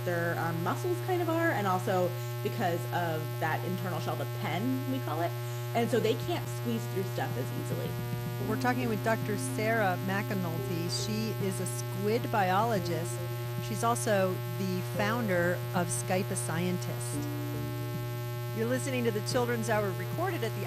their muscles kind of are, and also because of that internal shell, the pen, we call it. And so they can't squeeze through stuff as easily. We're talking with Dr. Sarah McAnulty. She is a squid biologist. She's also the founder of Skype a Scientist. You're listening to the Children's Hour recorded at the